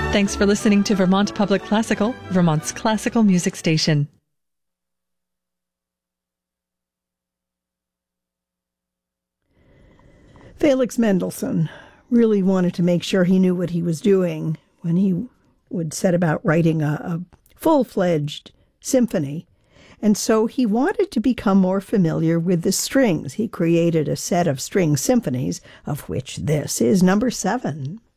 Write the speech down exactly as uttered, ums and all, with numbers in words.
Thanks for listening to Vermont Public Classical, Vermont's classical music station. Felix Mendelssohn really wanted to make sure he knew what he was doing when he would set about writing a, a full-fledged symphony. And so he wanted to become more familiar with the strings. He created a set of string symphonies, of which this is number seven.